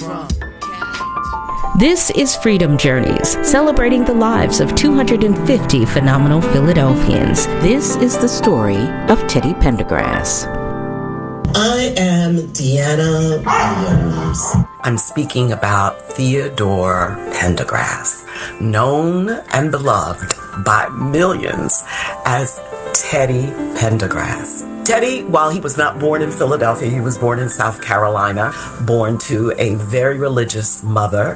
This is Freedom Journeys, celebrating the lives of 250 phenomenal Philadelphians. This is the story of Teddy Pendergrass. I am Deanna Williams. I'm speaking about Theodore Pendergrass, known and beloved by millions as Teddy Pendergrass. Teddy, while he was not born in Philadelphia, he was born in South Carolina, born to a very religious mother.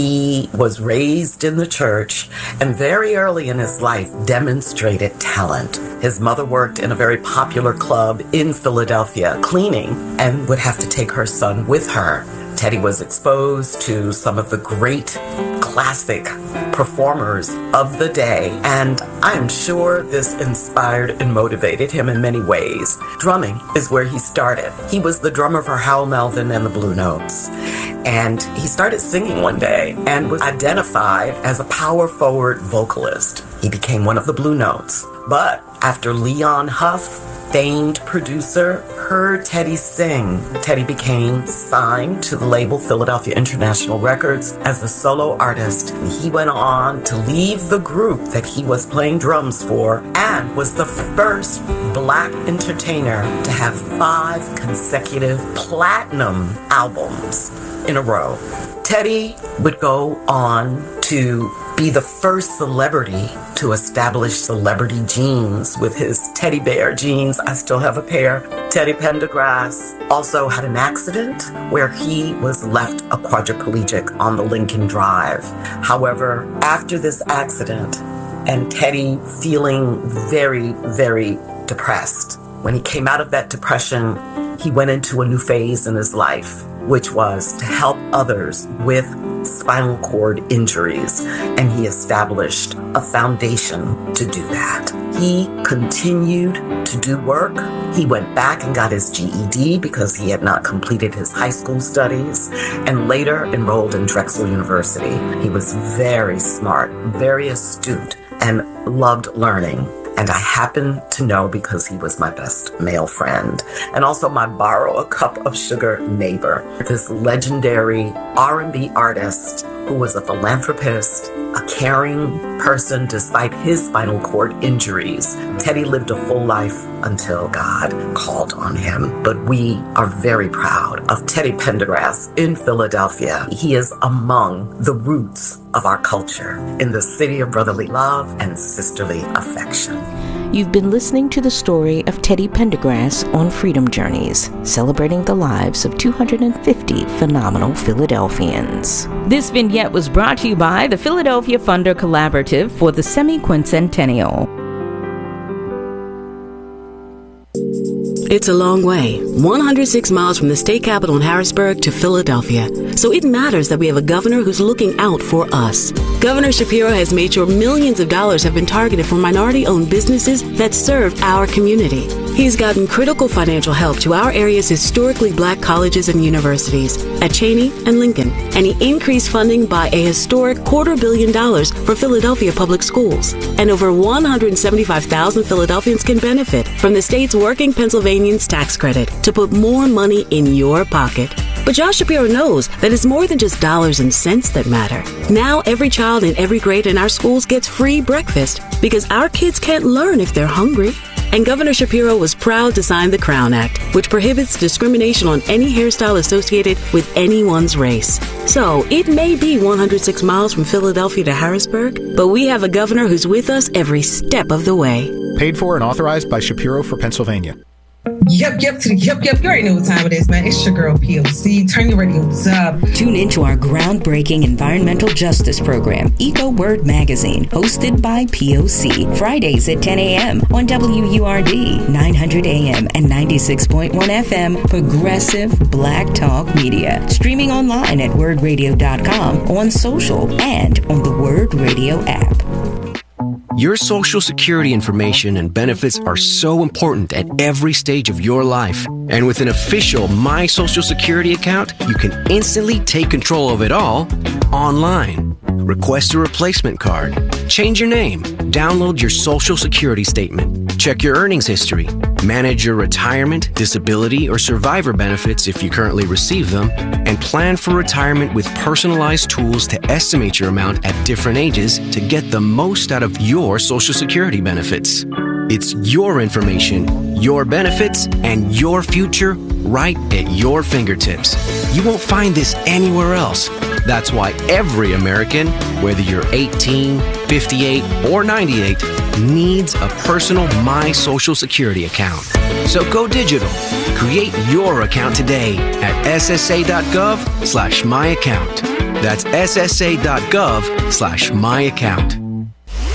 He was raised in the church and very early in his life demonstrated talent. His mother worked in a very popular club in Philadelphia, cleaning, and would have to take her son with her. Teddy was exposed to some of the great classic performers of the day, and I am sure this inspired and motivated him in many ways. Drumming is where he started. He was the drummer for Hal Melvin and the Blue Notes, and he started singing one day and was identified as a power forward vocalist. He became one of the Blue Notes, but after Leon Huff, famed producer, heard Teddy sing, Teddy became signed to the label Philadelphia International Records as a solo artist. He went on to leave the group that he was playing drums for and was the first black entertainer to have 5 consecutive platinum albums in a row. Teddy would go on to be the first celebrity to establish celebrity jeans with his teddy bear jeans. I still have a pair. Teddy Pendergrass also had an accident where he was left a quadriplegic on the Lincoln Drive. However, after this accident, and Teddy feeling very, very depressed, when he came out of that depression, he went into a new phase in his life, which was to help others with spinal cord injuries, and he established a foundation to do that. He continued to do work. He went back and got his GED because he had not completed his high school studies, and later enrolled in Drexel University. He was very smart, very astute, and loved learning. And I happen to know because he was my best male friend and also my borrow a cup of sugar neighbor. This legendary R&B artist who was a philanthropist, a caring person despite his spinal cord injuries. Teddy lived a full life until God called on him. But we are very proud of Teddy Pendergrass in Philadelphia. He is among the roots of our culture in the city of brotherly love and sisterly affection. You've been listening to the story of Teddy Pendergrass on Freedom Journeys, celebrating the lives of 250 phenomenal Philadelphians. This vignette was brought to you by the Philadelphia Funder Collaborative for the Semi-Quincentennial. It's a long way, 106 miles from the state capital in Harrisburg to Philadelphia. So it matters that we have a governor who's looking out for us. Governor Shapiro has made sure millions of dollars have been targeted for minority-owned businesses that serve our community. He's gotten critical financial help to our area's historically black colleges and universities at Cheney and Lincoln. And he increased funding by a historic $250 million for Philadelphia public schools. And over 175,000 Philadelphians can benefit from the state's Working Pennsylvanians tax credit to put more money in your pocket. But Josh Shapiro knows that it's more than just dollars and cents that matter. Now every child in every grade in our schools gets free breakfast because our kids can't learn if they're hungry. And Governor Shapiro was proud to sign the Crown Act, which prohibits discrimination on any hairstyle associated with anyone's race. So it may be 106 miles from Philadelphia to Harrisburg, but we have a governor who's with us every step of the way. Paid for and authorized by Shapiro for Pennsylvania. Yep. You already know what time it is, man. It's your girl, POC. Turn your radios up. Tune into our groundbreaking environmental justice program, Eco Word Magazine, hosted by POC, Fridays at 10 a.m. on WURD, 900 a.m. and 96.1 FM, Progressive Black Talk Media. Streaming online at wordradio.com, on social, and on the Word Radio app. Your Social Security information and benefits are so important at every stage of your life. And with an official My Social Security account, you can instantly take control of it all online. Request a replacement card, change your name, download your Social Security statement, check your earnings history, manage your retirement, disability, or survivor benefits if you currently receive them, and plan for retirement with personalized tools to estimate your amount at different ages to get the most out of your Social Security benefits. It's your information, your benefits, and your future right at your fingertips. You won't find this anywhere else. That's why every American, whether you're 18, 58, or 98, needs a personal My Social Security account. So go digital. Create your account today at ssa.gov/myaccount. That's ssa.gov/myaccount.